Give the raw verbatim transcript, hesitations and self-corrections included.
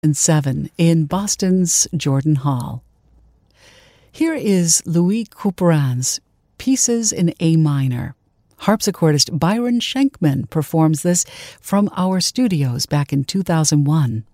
seven in Boston's Jordan Hall. Here is Louis Couperin's Pieces in A Minor. Harpsichordist Byron Schenkman performs this from our studios back in two thousand one.